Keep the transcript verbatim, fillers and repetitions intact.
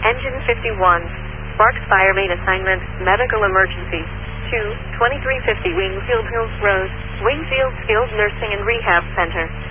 Engine fifty-one. Sparks Fire Main Assignment, Medical Emergency. two, twenty-three fifty Wingfield Hills Road, Wingfield Skilled Nursing and Rehab Center.